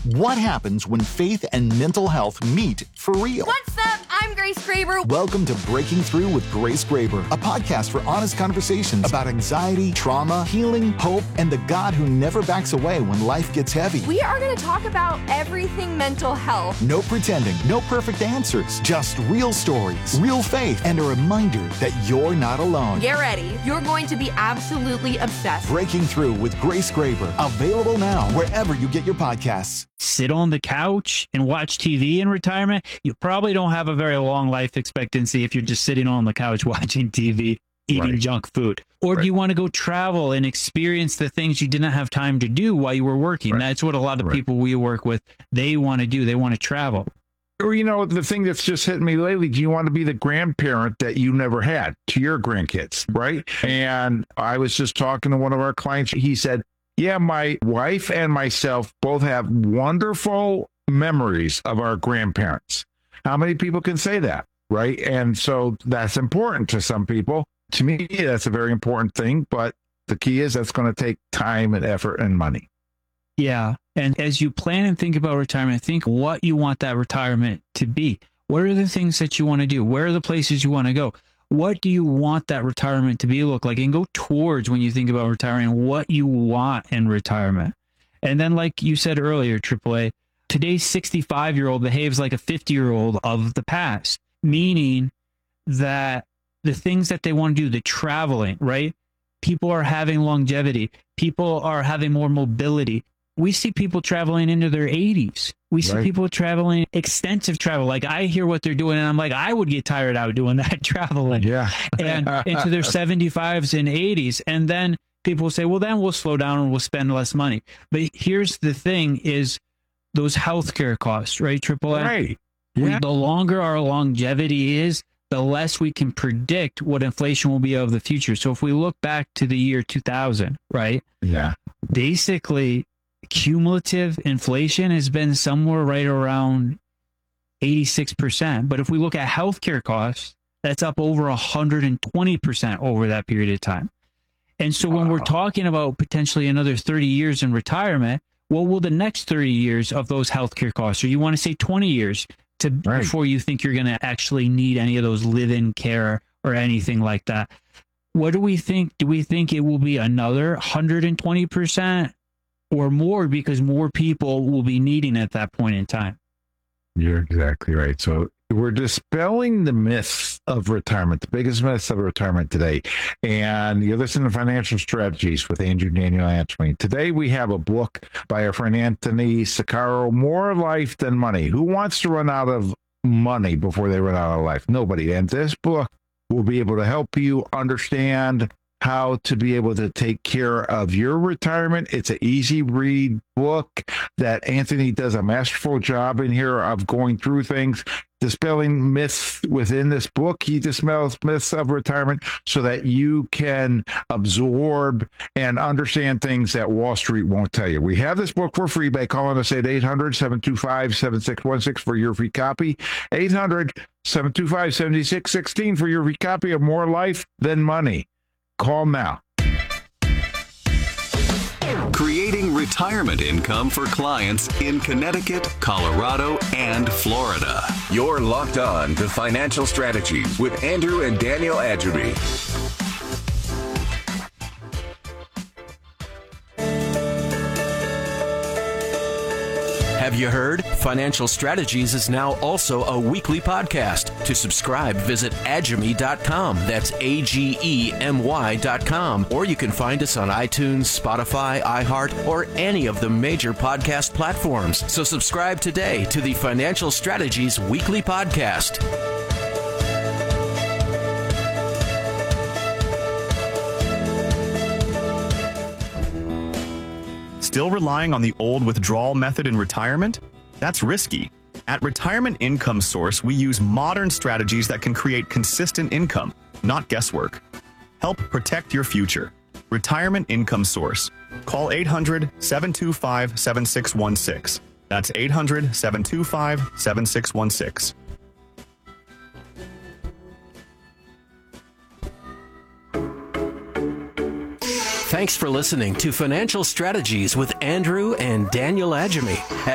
What happens when faith and mental health meet for real? What's up? I'm Grace Graber. Welcome to Breaking Through with Grace Graber, a podcast for honest conversations about anxiety, trauma, healing, hope, and the God who never backs away when life gets heavy. We are going to talk about everything mental health. No pretending, no perfect answers, just real stories, real faith, and a reminder that you're not alone. Get ready. You're going to be absolutely obsessed. Breaking Through with Grace Graber, available now wherever you get your podcasts. Sit on the couch and watch TV in retirement, you probably don't have a very long life expectancy if you're just sitting on the couch watching TV, eating junk food. Or do you want to go travel and experience the things you didn't have time to do while you were working? That's what a lot of people we work with, they want to do. They want to travel. Or, you know, the thing that's just hitting me lately, do you want to be the grandparent that you never had to your grandkids, right? And I was just talking to one of our clients. He said, yeah, my wife and myself both have wonderful memories of our grandparents. How many people can say that, right? And so that's important to some people. To me, that's a very important thing. But the key is that's going to take time and effort and money. Yeah. And as you plan and think about retirement, think what you want that retirement to be. What are the things that you want to do? Where are the places you want to go? What do you want that retirement to be look like? And go towards, when you think about retiring, what you want in retirement. And then, like you said earlier, AAA, today's 65-year-old behaves like a 50-year-old of the past, meaning that the things that they want to do, the traveling, right? People are having longevity. People are having more mobility. We see people traveling into their 80s. We see people traveling, extensive travel. Like, I hear what they're doing, and I'm like, I would get tired out doing that traveling. Yeah. And into their 75s and 80s. And then people will say, well, then we'll slow down and we'll spend less money. But here's the thing is those healthcare costs, right, AAA? Right. Yeah. The longer our longevity is, the less we can predict what inflation will be of the future. So if we look back to the year 2000, right? Yeah. Basically, cumulative inflation has been somewhere right around 86%. But if we look at healthcare costs, that's up over 120% over that period of time. And so when we're talking about potentially another 30 years in retirement, what will the next 30 years of those healthcare costs, or you want to say 20 years to before you think you're going to actually need any of those live-in care or anything like that? What do we think? Do we think it will be another 120%? Or more, because more people will be needing at that point in time? You're exactly right. So we're dispelling the myths of retirement, the biggest myths of retirement today. And you're listening to Financial Strategies with Andrew Daniel Adjemi. Today we have a book by our friend Anthony Saccaro, More Life Than Money. Who wants to run out of money before they run out of life? Nobody. And this book will be able to help you understand how to be able to take care of your retirement. It's an easy read book that Anthony does a masterful job in here of going through things, dispelling myths within this book. He dispels myths of retirement so that you can absorb and understand things that Wall Street won't tell you. We have this book for free by calling us at 800-725-7616 for your free copy. 800-725-7616 for your free copy of More Life Than Money. Call now. Creating retirement income for clients in Connecticut, Colorado, and Florida. You're locked on to Financial Strategies with Andrew and Daniel Adjemi. Have you heard? Financial Strategies is now also a weekly podcast. To subscribe, visit Adjemi.com. That's AGEMY.com. Or you can find us on iTunes, Spotify, iHeart, or any of the major podcast platforms. So subscribe today to the Financial Strategies weekly podcast. Still relying on the old withdrawal method in retirement? That's risky. At Retirement Income Source, we use modern strategies that can create consistent income, not guesswork. Help protect your future. Retirement Income Source. Call 800-725-7616. That's 800-725-7616. Thanks for listening to Financial Strategies with Andrew and Daniel Adjemi.